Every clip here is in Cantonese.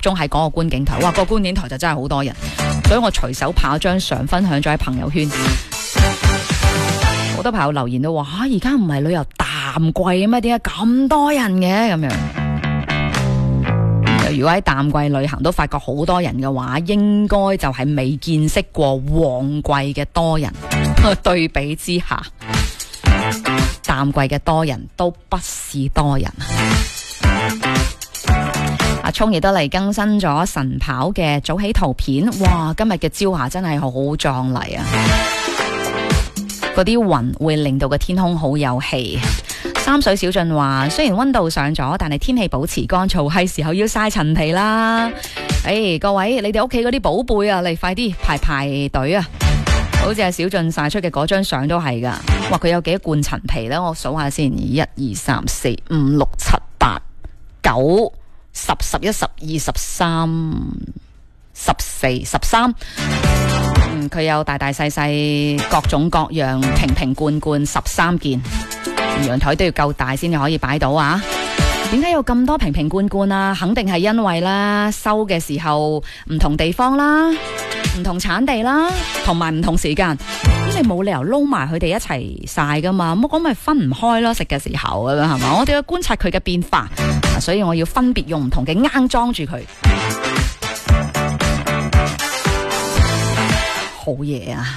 中喺嗰個觀景台。哇，個觀景台就真係好多人，所以我隨手拍咗張相分享咗喺朋友圈。好多朋友留言都話：而家唔係旅遊淡季啊咩？點解咁多人嘅咁樣？如果喺淡季旅行都發覺好多人嘅話，應該就係未見識過旺季嘅多人。對比之下，淡季嘅多人都不是多人。阿聰亦都嚟更新咗晨跑嘅早起圖片。哇，今日嘅朝霞真係好壯麗啊！嗰啲雲會令到個天空好有氣。三水小俊話：雖然溫度上咗，但係天氣保持乾燥，係時候要曬陳皮啦。各位，你哋屋企嗰啲寶貝啊，嚟快啲排隊啊！好似係小俊曬出嘅嗰張相都係噶。哇，佢有幾多罐陳皮呢？我數下先，1、2、3、4、5、6、7、8、9、10、11、12、13、14、13。佢有大大細細各種各樣瓶瓶罐罐13件。陽台都要夠大先至可以擺到啊！點解有咁多瓶瓶罐罐啊？肯定係因為啦，收嘅時候唔同地方啦，唔同產地啦，同埋唔同時間，咁你冇理由撈埋佢哋一齊曬噶嘛？咁咪分唔開咯，食嘅時候咁樣係嘛？我哋要觀察佢嘅變化，所以我要分別用唔同嘅罌裝住佢。好嘢啊！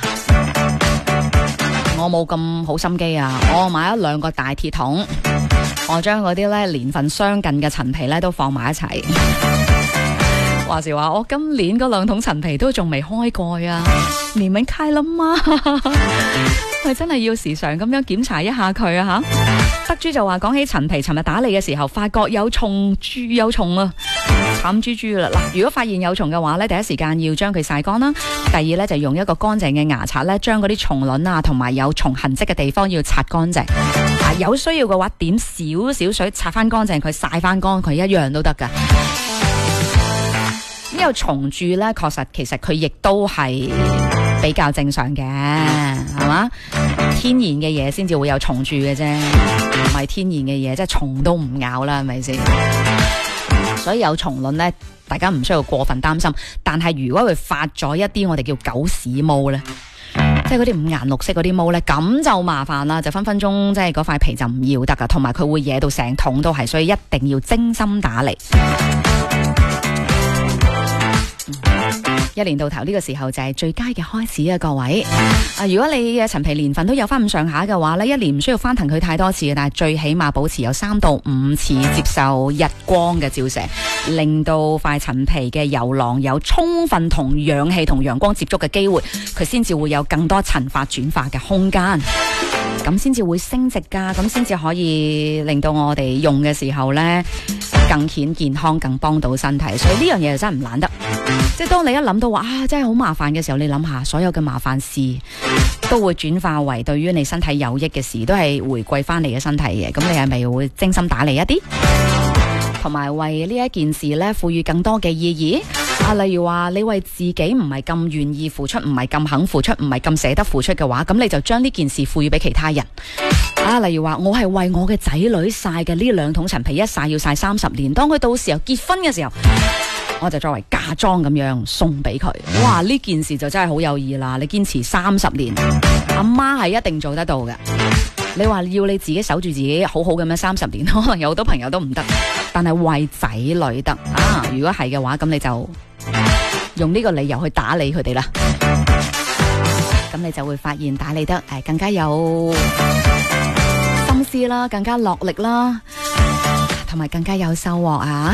我冇咁好心機啊！我買咗2個大鐵桶，我將嗰啲咧年份相近嘅陳皮咧都放埋一齊。話時話，我今年嗰2桶陳皮都仲未開蓋啊！年尾開啦嘛，我真係要時常咁樣檢查一下佢啊吓！德珠就話講起陳皮，尋日打理嘅時候發覺有蟲啊！慘豬豬啦！嗱，如果發現有蟲嘅話咧，第一時間要將佢曬乾啦。第二咧就用一個乾淨嘅牙刷咧，將嗰啲蟲卵啊同埋有蟲痕跡嘅地方要擦乾淨。有需要嘅話，點少少水擦翻乾淨佢，曬翻乾佢一樣都得噶。呢個蟲蛀咧，確實其實佢亦都係比較正常嘅，係嘛？天然嘅嘢先至會有蟲蛀嘅啫，唔係天然嘅嘢，即係蟲都唔咬啦，係咪先？所以有蟲卵咧，大家唔需要過分擔心。但係如果佢發咗一啲我哋叫狗屎毛咧，即係嗰啲5顏6色嗰啲毛咧，咁就麻煩啦，就分分鐘即係嗰塊皮就唔要得噶，同埋佢會惹到成桶都係，所以一定要精心打理。一年到頭呢個時候就係最佳嘅開始啊，各位。如果你嘅陳皮年份都有翻咁上下嘅話呢，一年唔需要翻騰佢太多次嘅，但係最起碼保持有3到5次接受日光嘅照射，令到塊陳皮嘅油囊有充分同氧氣同陽光接觸嘅機會，佢先至會有更多陳發轉化嘅空間，咁先至會升值噶，咁先至可以令到我哋用嘅時候呢更顯健康，更幫到身體。所以呢樣嘢真係唔懶得。即係當你一諗到話真係好麻煩嘅時候，你諗下所有嘅麻煩事都會轉化為對於你身體有益嘅事，都係回饋翻你嘅身體嘅。咁你係咪會精心打理一啲，同埋為呢一件事呢賦予更多嘅意義？例如話你為自己唔係咁願意付出，唔係咁肯付出，唔係咁捨得付出嘅話，咁你就將呢件事賦予俾其他人。例如話我係為我嘅仔女曬嘅呢2桶陳皮，一曬要曬30年，當佢到時候結婚嘅時候，我就作為嫁妝咁樣送俾佢。哇！呢件事就真係好有意義啦！你堅持30年，阿媽係一定做得到嘅。你話要你自己守住自己好好咁樣30年，可能有好多朋友都唔得，但係為仔女得啊！如果係嘅話，咁你就用呢個理由去打理佢哋啦。咁你就會發現打理得更加有心思啦，更加落力啦，同埋更加有收穫啊！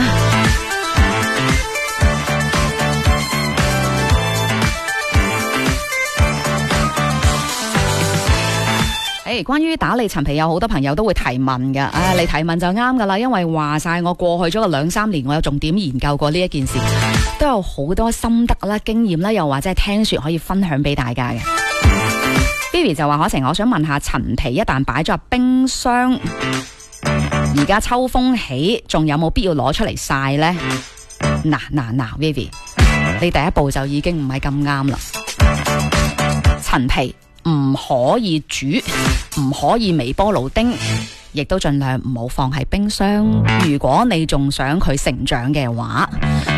關於打理陳皮，有好多朋友都會提問嘅。你提問就啱噶啦，因為話晒我過去咗個2-3年，我有重點研究過呢一件事，都有好多心得啦、經驗啦，又或者係聽說可以分享俾大家嘅。Vivi 就話：可晴，我想問下，陳皮一旦擺咗入冰箱，而家秋風起，仲有冇必要攞出嚟曬呢？嗱 Vivi， 你第一步就已經唔係咁啱啦。陳皮唔可以煮，唔可以微波爐叮，亦都盡量唔好放喺冰箱。如果你仲想佢成長嘅話，